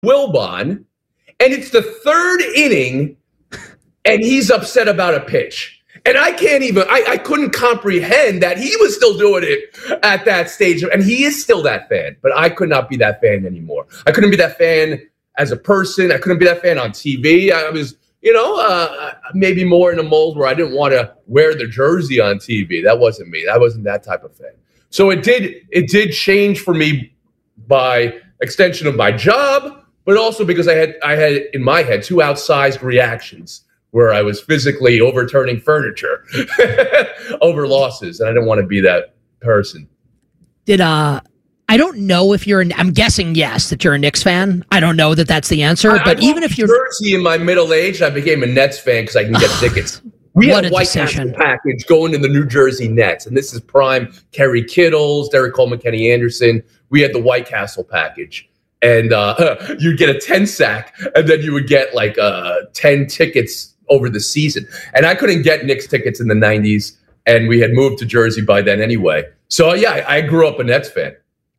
Wilbon, and it's the third inning, and he's upset about a pitch. And I can't even, I couldn't comprehend that he was still doing it at that stage. And he is still that fan, but I could not be that fan anymore. I couldn't be that fan as a person. I couldn't be that fan on TV. I was, maybe more in a mold where I didn't want to wear the jersey on TV. That wasn't me. I wasn't that type of fan. So it did change for me by extension of my job, but also because I had in my head two outsized reactions where I was physically overturning furniture over losses, and I didn't want to be that person. I don't know if I'm guessing yes, that you're a Knicks fan. I don't know that that's the answer, but even if you're Jersey in my middle age, I became a Nets fan because I can get tickets. We had a White Castle package going to the New Jersey Nets, and this is prime Kerry Kittles, Derek Coleman, Kenny Anderson. We had the White Castle package. And you'd get a 10 sack, and then you would get like 10 tickets over the season. And I couldn't get Knicks tickets in the 90s, and we had moved to Jersey by then anyway. So, yeah, I grew up a Nets fan.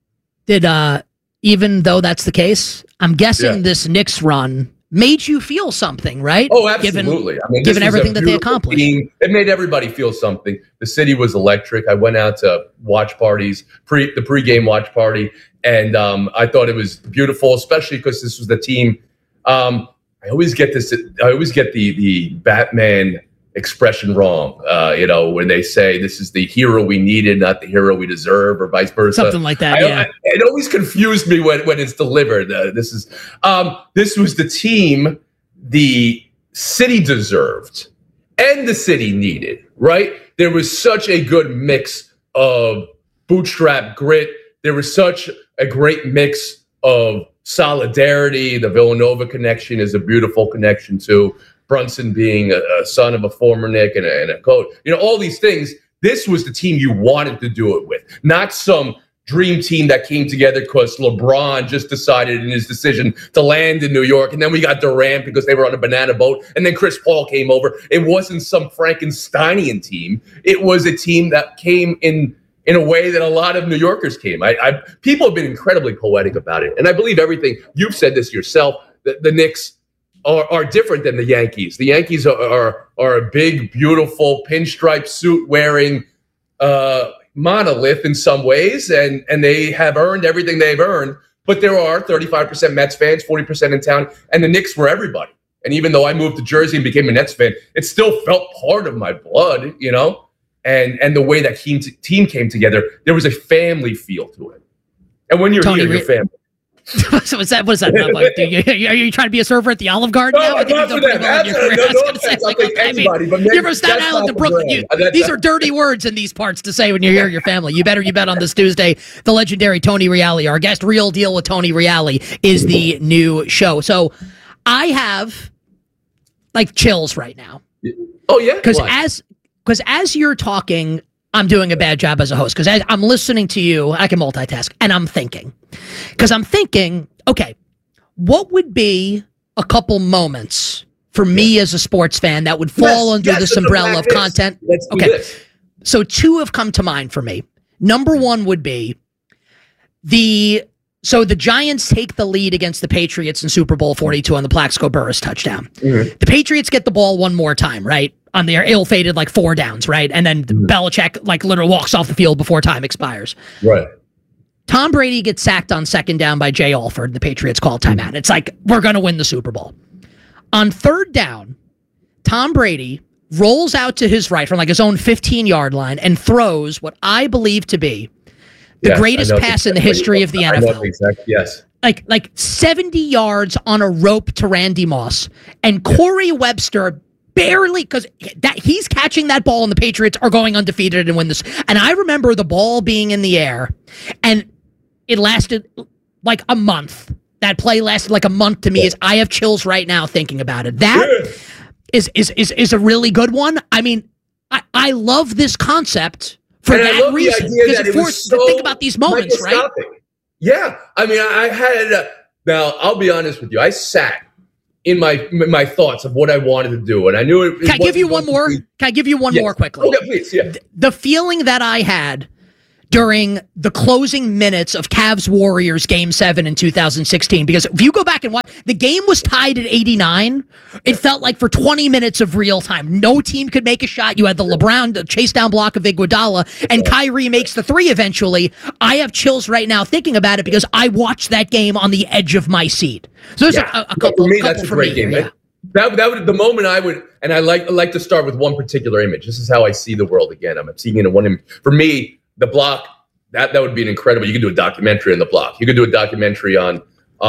Even though that's the case, I'm guessing this Knicks run made you feel something, right? Oh, absolutely. Given everything that they accomplished. It made everybody feel something. The city was electric. I went out to watch parties, the pregame watch party, and I thought it was beautiful, especially because this was the team. I always get the Batman expression wrong, when they say this is the hero we needed, not the hero we deserve, or vice versa. Something like that, it always confused me when it's delivered. This was the team the city deserved and the city needed, right? There was such a good mix of bootstrap grit. There was such a great mix of solidarity. The Villanova connection is a beautiful connection too. Brunson being a son of a former Knick and a coach, all these things. This was the team you wanted to do it with, not some dream team that came together because LeBron just decided in his decision to land in New York. And then we got Durant because they were on a banana boat. And then Chris Paul came over. It wasn't some Frankensteinian team. It was a team that came in a way that a lot of New Yorkers came. People have been incredibly poetic about it. And I believe everything. You've said this yourself, that the Knicks are different than the Yankees. The Yankees are a big, beautiful, pinstripe suit wearing monolith in some ways, and they have earned everything they've earned. But there are 35% Mets fans, 40% in town, and the Knicks were everybody. And even though I moved to Jersey and became a Nets fan, it still felt part of my blood, And the way that team came together, there was a family feel to it. And when you're here, you're family. So what is that about? Like, are you trying to be a server at the Olive Garden now? I think you've done pretty well in your career. You're from Staten Island to Brooklyn. These are dirty words in these parts to say when you're here, your family. You bet on this Tuesday, the legendary Tony Reali, our guest, Real Deal with Tony Reali, is the new show. So I have like chills right now. Oh yeah, because as you're talking, I'm doing a bad job as a host because I'm listening to you. I can multitask, and I'm thinking. Because I'm thinking, okay, what would be a couple moments for me as a sports fan that would fall under this umbrella of content? Okay, so two have come to mind for me. Number one would be the Giants take the lead against the Patriots in Super Bowl 42 on the Plaxico Burress touchdown. Mm-hmm. The Patriots get the ball one more time, right? On their ill-fated, 4 downs, right? And then Belichick, literally walks off the field before time expires. Right. Tom Brady gets sacked on 2nd down by Jay Alford. The Patriots call timeout. It's like, we're going to win the Super Bowl. On 3rd down, Tom Brady rolls out to his right from his own 15-yard line and throws what I believe to be the greatest pass in the history of the NFL. Exactly. Yes. Like 70 yards on a rope to Randy Moss. And Corey Webster barely, because he's catching that ball and the Patriots are going undefeated and win this. And I remember the ball being in the air and it lasted like a month. That play lasted like a month to me. I have chills right now thinking about it. That is a really good one. I mean, I love this concept for that reason. Because it forced to think about these moments, right? Yeah. I mean, I had, now I'll be honest with you. I sat in my thoughts of what I wanted to do, and I knew it. Can I give you one more? Can I give you one more quickly? Okay, please. Yeah. The feeling that I had during the closing minutes of Cavs Warriors Game 7 in 2016. Because if you go back and watch, the game was tied at 89. It felt like for 20 minutes of real time, no team could make a shot. You had the LeBron chase down block of Iguodala, and Kyrie makes the three eventually. I have chills right now thinking about it because I watched that game on the edge of my seat. So there's a couple. For me, that's a great game. Yeah. That would the moment I would, and I like to start with one particular image. This is how I see the world again. I'm seeing it in one image. For me, the block, that would be an incredible. You could do a documentary on the block. You could do a documentary on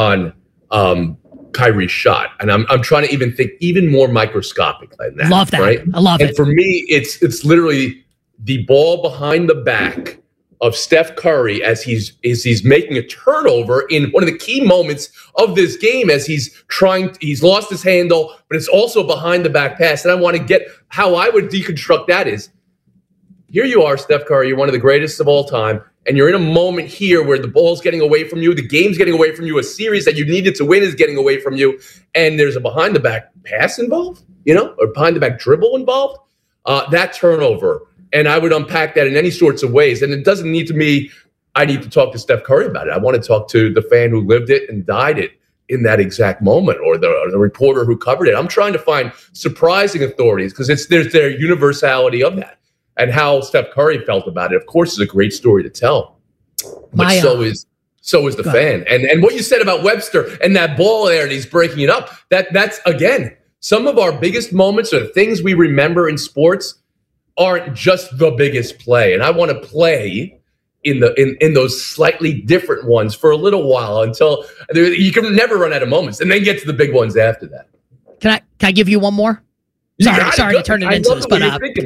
Kyrie's shot, and I'm trying to even think even more microscopic than that. Love that. Right? I love it. And for me, it's literally the ball behind the back of Steph Curry as he's making a turnover in one of the key moments of this game as he's lost his handle, but it's also behind the back pass. And I want to get how I would deconstruct that is, here you are, Steph Curry, you're one of the greatest of all time, and you're in a moment here where the ball's getting away from you, the game's getting away from you, a series that you needed to win is getting away from you, and there's a behind-the-back pass involved, or behind-the-back dribble involved, that turnover. And I would unpack that in any sorts of ways. And it doesn't need to me, I need to talk to Steph Curry about it. I want to talk to the fan who lived it and died it in that exact moment, or the reporter who covered it. I'm trying to find surprising authorities because there's their universality of that. And how Steph Curry felt about it, of course, is a great story to tell. But so is the fan. And what you said about Webster and that ball there, and he's breaking it up, that's, again, some of our biggest moments or the things we remember in sports aren't just the biggest play. And I want to play in those slightly different ones for a little while until you can never run out of moments, and then get to the big ones after that. Can I give you one more? Sorry to turn it into this, but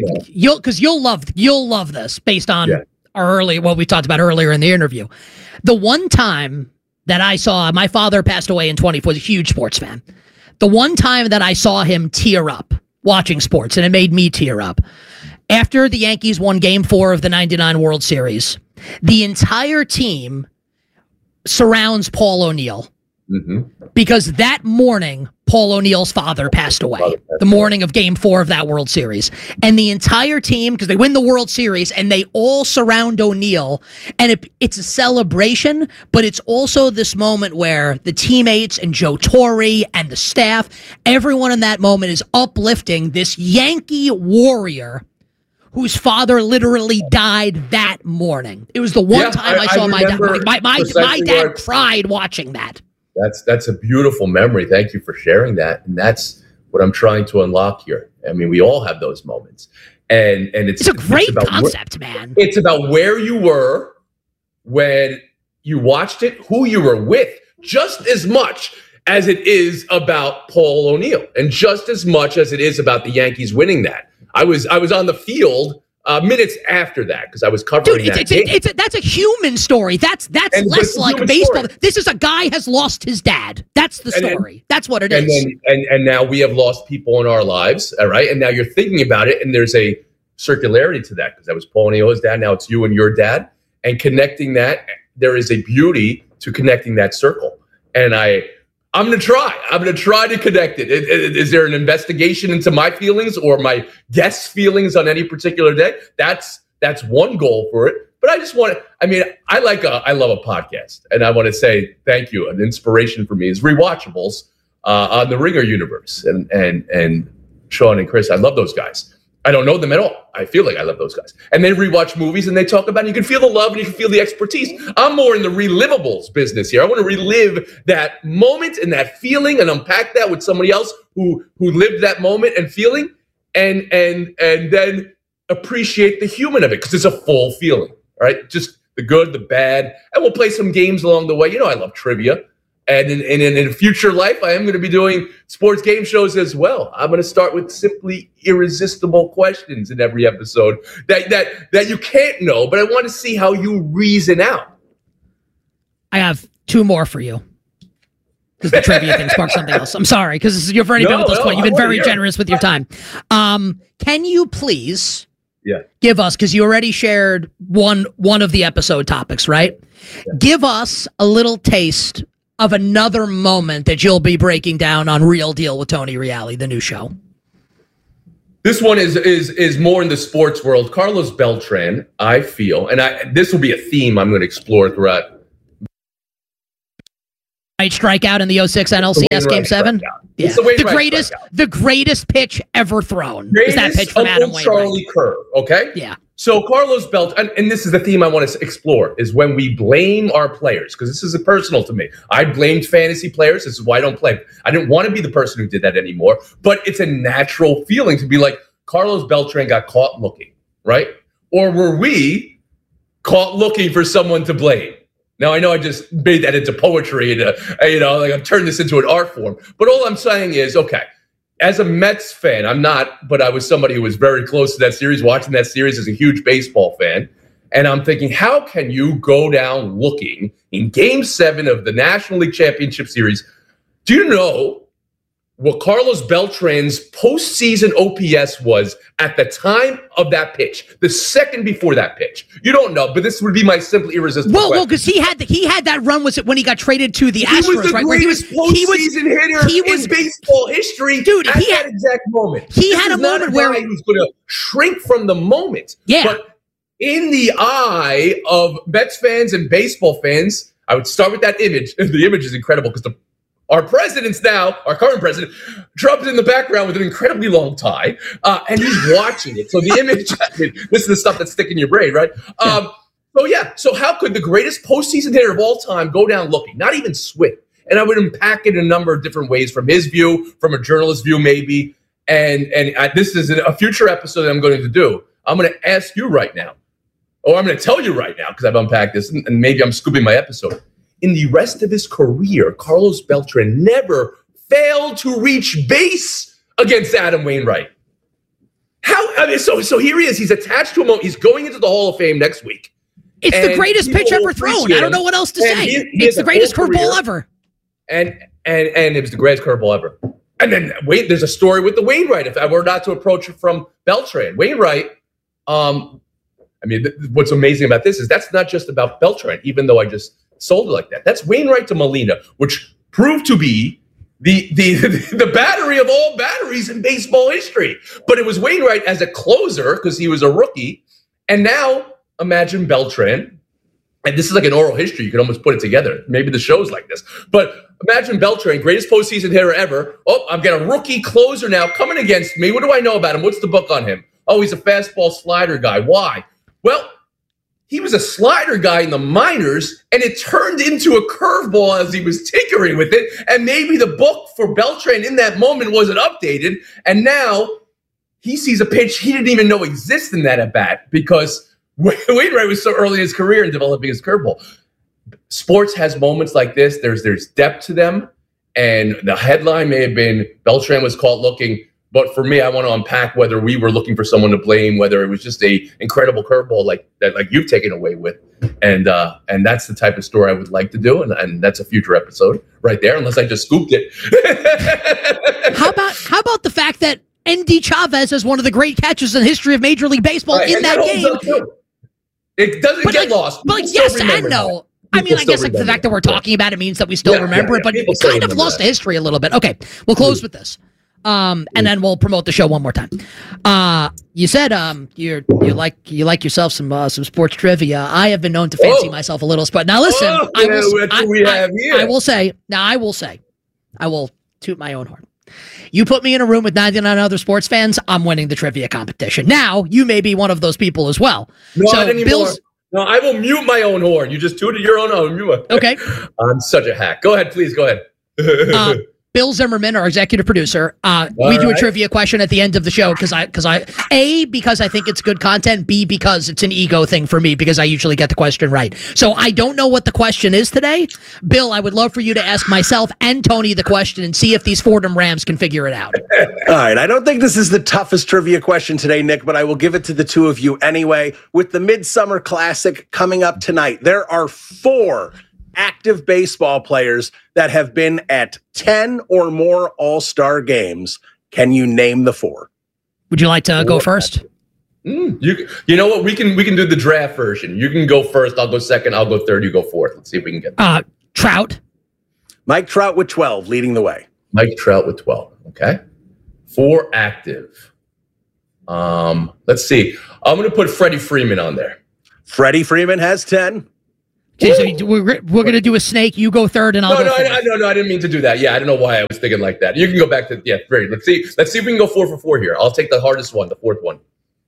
you'll love this based on what we talked about earlier in the interview. The one time that I saw my father passed away in 2020, was a huge sports fan. The one time that I saw him tear up watching sports, and it made me tear up, after the Yankees won Game 4 of the '99 World Series, the entire team surrounds Paul O'Neill. Mm-hmm. Because that morning, Paul O'Neill's father passed away, the morning of Game 4 of that World Series. And the entire team, because they win the World Series, and they all surround O'Neill. And it's a celebration, but it's also this moment where the teammates and Joe Torre and the staff, everyone in that moment is uplifting this Yankee warrior whose father literally died that morning. It was the one time I saw my dad. My dad cried watching that. That's a beautiful memory. Thank you for sharing that. And that's what I'm trying to unlock here. I mean, we all have those moments. And it's a great concept, man. It's about where you were when you watched it, who you were with, just as much as it is about Paul O'Neill, and just as much as it is about the Yankees winning that. I was on the field minutes after that because I was covering that game. That's a human story. That's less like baseball. Story. This is a guy has lost his dad. That's the story. That's what it is. And now we have lost people in our lives, all right? And now you're thinking about it, and there's a circularity to that because that was Paul O'Neill's dad. Now it's you and your dad. And connecting that, there is a beauty to connecting that circle. And I'm going to try. I'm going to try to connect it. Is there an investigation into my feelings or my guests' feelings on any particular day? That's one goal for it. But I just want to, I love a podcast, and I want to say thank you. An inspiration for me is Rewatchables on the Ringer universe. And Sean and Chris, I love those guys. I don't know them at all. I feel like I love those guys. And they rewatch movies and they talk about it. You can feel the love and you can feel the expertise. I'm more in the relivables business here. I want to relive that moment and that feeling and unpack that with somebody else who lived that moment and feeling and then appreciate the human of it because it's a full feeling, right? Just the good, the bad. And we'll play some games along the way. I love trivia. And in a future life, I am going to be doing sports game shows as well. I'm going to start with simply irresistible questions in every episode that you can't know, but I want to see how you reason out. I have two more for you. Because the trivia thing sparked something else. I'm sorry, because you've already been with us. You've been very generous with your time. Can you please give us, because you already shared one of the episode topics, right? Yeah. Give us a little taste of another moment that you'll be breaking down on Real Deal with Tony Reali, the new show. This one is more in the sports world. Carlos Beltran, I feel, and this will be a theme I'm going to explore throughout. Right strikeout in the 06 NLCS Game 7. Yeah. The greatest pitch ever thrown is that pitch from Adam Wainwright. Charlie Kerr, okay? Yeah. So Carlos Beltran, and this is the theme I want to explore, is when we blame our players, because this is personal to me. I blamed fantasy players. This is why I don't play. I didn't want to be the person who did that anymore, but it's a natural feeling to be like, Carlos Beltran got caught looking, right? Or were we caught looking for someone to blame? Now, I know I just made that into poetry and, like I've turned this into an art form. But all I'm saying is, okay, as a Mets fan, I'm not, but I was somebody who was very close to that series, watching that series as a huge baseball fan. And I'm thinking, how can you go down looking in Game 7 of the National League Championship Series? Do you know what Carlos Beltran's postseason OPS was at the time of that pitch, the second before that pitch? You don't know, but this would be my simply irresistible question. Well, because he had that run was when he got traded to the Astros, he was the right? Greatest postseason hitter in baseball history. Dude, at that exact moment. He had a moment where he was going to shrink from the moment. Yeah. But in the eye of Mets fans and baseball fans, I would start with that image. The image is incredible because our president's now, our current president, Trump's in the background with an incredibly long tie, and he's watching it. So the image, this is the stuff that's sticking in your brain, right? So how could the greatest postseason hitter of all time go down looking? Not even Swift. And I would unpack it in a number of different ways, from his view, from a journalist's view, maybe. And this is a future episode that I'm going to do. I'm going to ask you right now, or I'm going to tell you right now, because I've unpacked this, and maybe I'm scooping my episode. In the rest of his career, Carlos Beltran never failed to reach base against Adam Wainwright. So here he is. He's attached to him. He's going into the Hall of Fame next week. It's the greatest pitch ever thrown. I don't know what else to say. It's the greatest curveball ever. And it was the greatest curveball ever. And then there's a story with the Wainwright. If I were not to approach it from Beltran, Wainwright. What's amazing about this is that's not just about Beltran, even though I just sold it like that. That's Wainwright to Molina, which proved to be the battery of all batteries in baseball history. But it was Wainwright as a closer because he was a rookie. And now imagine Beltran. And this is like an oral history. You can almost put it together. Maybe the show's like this. But imagine Beltran, greatest postseason hitter ever. Oh, I've got a rookie closer now coming against me. What do I know about him? What's the book on him? Oh, he's a fastball slider guy. Why? Well, he was a slider guy in the minors, and it turned into a curveball as he was tinkering with it. And maybe the book for Beltran in that moment wasn't updated. And now he sees a pitch he didn't even know existed in that at-bat because Wainwright was so early in his career in developing his curveball. Sports has moments like this. There's depth to them. And the headline may have been Beltran was caught looking. But for me, I want to unpack whether we were looking for someone to blame, whether it was just a incredible curveball like you've taken away with, and that's the type of story I would like to do, and that's a future episode right there, unless I just scooped it. How about the fact that Endy Chavez is one of the great catches in the history of Major League Baseball in that game? It doesn't get lost. But yes and no. I mean, I guess the fact that we're talking about it means that we still remember it, but it kind of lost to history a little bit. Okay, we'll close with this. And then we'll promote the show one more time. You said you like yourself some sports trivia. I have been known to fancy myself a little spot. Now listen, I will say, I will toot my own horn. You put me in a room with 99 other sports fans, I'm winning the trivia competition. Now, you may be one of those people as well. No, not anymore. No, I will mute my own horn. You just tooted your own horn. Okay. I'm such a hack. Go ahead, please. Go ahead. Bill Zimmerman, our executive producer, we do a trivia question at the end of the show because I think it's good content, B, because it's an ego thing for me because I usually get the question right. So I don't know what the question is today. Bill, I would love for you to ask myself and Tony the question and see if these Fordham Rams can figure it out. All right. I don't think this is the toughest trivia question today, Nick, but I will give it to the two of you anyway. With the Midsummer Classic coming up tonight, there are 4 active baseball players that have been at 10 or more All-Star games. Can you name the 4? Would you like to go first? You know what? We can do the draft version. You can go first. I'll go second. I'll go third. You go fourth. Let's see if we can get that. Trout. Mike Trout with 12, leading the way. Mike Trout with 12. Okay. 4 active. Let's see. I'm going to put Freddie Freeman on there. Freddie Freeman has 10. Okay, so we're going to do a snake. You go third, and I'll go fourth. I didn't mean to do that. Yeah, I don't know why I was thinking like that. You can go back to Freddie. Let's see if we can go 4 for 4 here. I'll take the hardest one, the fourth one.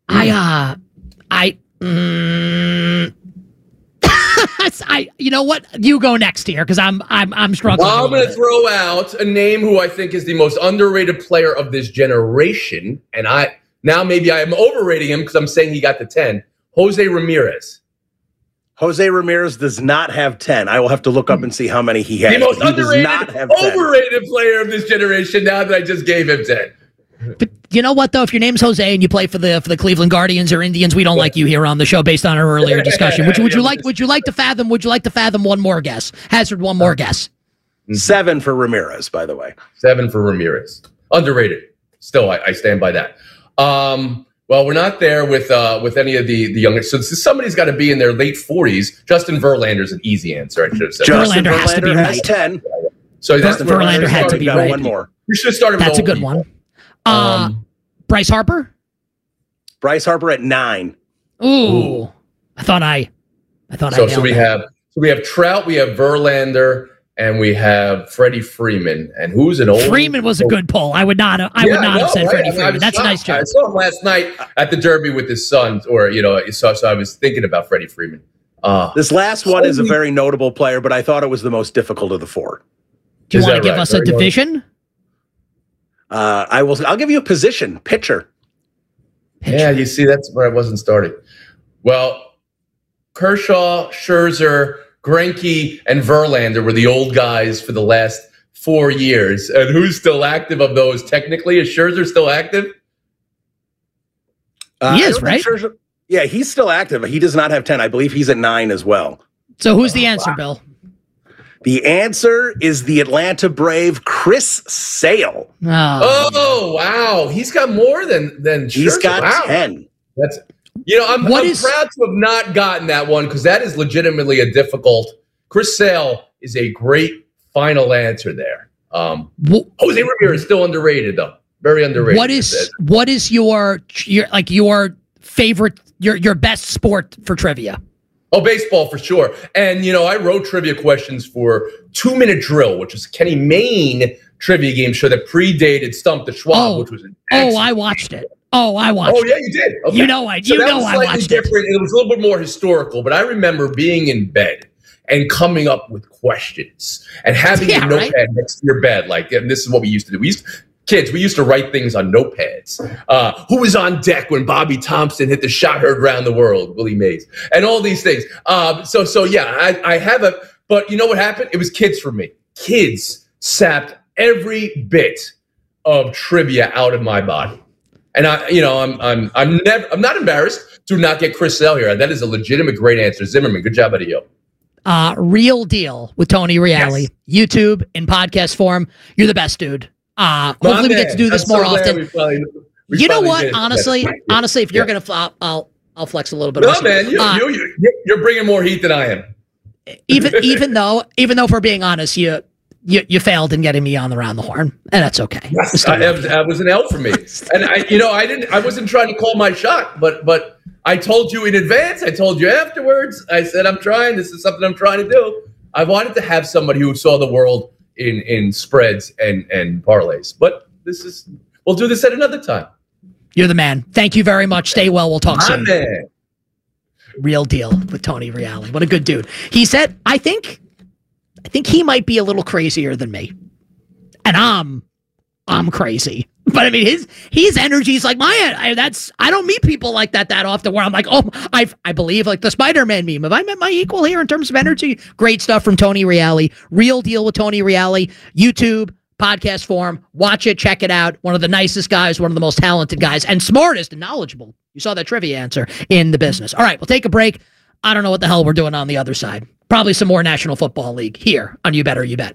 You know what? You go next here because I'm struggling. Well, I'm going to throw out a name who I think is the most underrated player of this generation, and maybe I am overrating him because I'm saying he got the 10. Jose Ramirez. Jose Ramirez does not have 10. I will have to look up and see how many he has. The most underrated, overrated player of this generation now that I just gave him 10. But you know what, though? If your name's Jose and you play for the Cleveland Guardians or Indians, we don't like you here on the show based on our earlier discussion. Would you like to fathom one more guess? Hazard one more guess. 7 for Ramirez, by the way. 7 for Ramirez. Underrated. Still, I stand by that. Well, we're not there with any of the younger. So somebody's got to be in their late 40s. Justin Verlander's an easy answer. I should have said. Verlander has to be has right. 10. So Verlander had to be right. One more. We should have started with That's a good one. Bryce Harper? Bryce Harper at 9. Ooh. I thought I So we have Trout, we have Verlander, and we have Freddie Freeman. And who's an old Freeman was a good pull. I would not have said right? Freddie Freeman. That's a nice job. I saw him last night at the Derby with his son, so I was thinking about Freddie Freeman. This last one is a very notable player, but I thought it was the most difficult of the 4. Do you want to give us a division? I'll give you a position. Pitcher. Yeah, you see, that's where I wasn't starting. Well, Kershaw, Scherzer, Greinke, and Verlander were the old guys for the last 4 years. And who's still active of those? Technically, is Scherzer still active? He is, right? Yeah, he's still active. He does not have 10. I believe he's at 9 as well. So who's the answer, Bill? The answer is the Atlanta Brave, Chris Sale. Oh wow. He's got more than Scherzer. He's got 10. That's I'm proud to have not gotten that one because that is legitimately a difficult. Chris Sale is a great final answer there. Jose Ramirez is still underrated though. Very underrated. What is your favorite your best sport for trivia? Oh, baseball for sure. And, I wrote trivia questions for 2 Minute Drill, which is Kenny Mayne trivia game show that predated Stump the Schwab, which was I watched it. Oh, yeah, you did. Okay. You know I watched different. It was a little bit more historical, but I remember being in bed and coming up with questions and having a notepad next to your bed. And this is what we used to do. We used to write things on notepads. Who was on deck when Bobby Thompson hit the shot heard around the world? Willie Mays. And all these things. I have but you know what happened? It was kids for me. Kids sapped every bit of trivia out of my body. And I'm not embarrassed to not get Chris Sale here. That is a legitimate great answer. Zimmerman, good job out of you. Real Deal with Tony Reale. Yes. YouTube in podcast form. You're the best, dude. Hopefully we get to do this more often. You know what? Honestly, if you're gonna flop, I'll flex a little bit. No, man, you're bringing more heat than I am. even though, if we're being honest, you failed in getting me on around the horn, and that's okay. Yes, that was an L for me, and I wasn't trying to call my shot, but I told you in advance. I told you afterwards. I said I'm trying. This is something I'm trying to do. I wanted to have somebody who saw the world in spreads and parlays, but we'll do this at another time. You're the man. Thank you very much. Stay well. We'll talk soon. Man. Real Deal with Tony Reale. What a good dude. He said, I think he might be a little crazier than me, and I'm crazy. But I mean, his energy is like mine. I don't meet people like that often where I'm like, oh, I believe like the Spider-Man meme. Have I met my equal here in terms of energy? Great stuff from Tony Reale. Real Deal with Tony Reale. YouTube, podcast form. Watch it. Check it out. One of the nicest guys, one of the most talented guys, and smartest and knowledgeable. You saw that trivia answer in the business. All right, we'll take a break. I don't know what the hell we're doing on the other side. Probably some more National Football League here on You Better You Bet.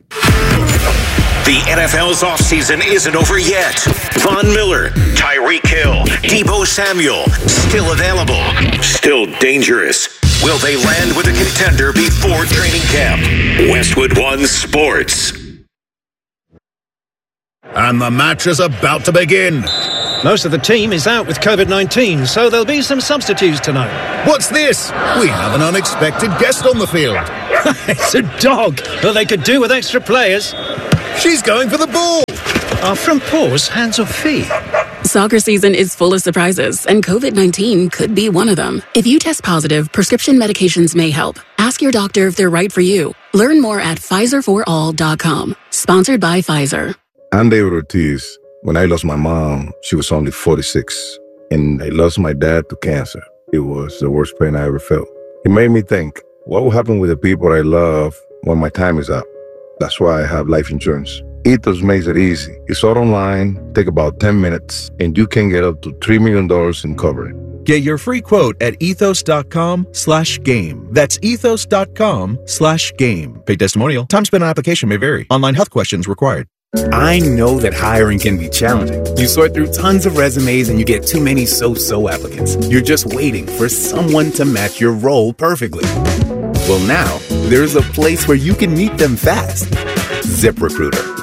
The NFL's offseason isn't over yet. Von Miller, Tyreek Hill, Deebo Samuel, still available, still dangerous. Will they land with a contender before training camp? Westwood One Sports. And the match is about to begin. Most of the team is out with COVID-19, so there'll be some substitutes tonight. What's this? We have an unexpected guest on the field. It's a dog. Well, they could do with extra players. She's going for the ball. Are front paws hands or feet? Soccer season is full of surprises, and COVID-19 could be one of them. If you test positive, prescription medications may help. Ask your doctor if they're right for you. Learn more at PfizerForAll.com. Sponsored by Pfizer. I'm David Ortiz. When I lost my mom, she was only 46, and I lost my dad to cancer. It was the worst pain I ever felt. It made me think, what will happen with the people I love when my time is up? That's why I have life insurance. Ethos makes it easy. It's all online, take about 10 minutes, and you can get up to $3 million in coverage. Get your free quote at ethos.com/game. That's ethos.com/game. Paid testimonial. Time spent on application may vary. Online health questions required. I know that hiring can be challenging. You sort through tons of resumes and you get too many so-so applicants. You're just waiting for someone to match your role perfectly. Well, now, there's a place where you can meet them fast. ZipRecruiter.